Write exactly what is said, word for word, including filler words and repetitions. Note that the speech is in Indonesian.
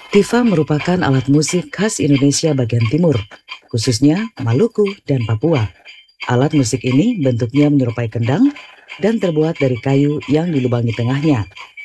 Tifa merupakan alat musik khas Indonesia bagian timur, khususnya Maluku dan Papua. Alat musik ini bentuknya menyerupai kendang dan terbuat dari kayu yang dilubangi tengahnya.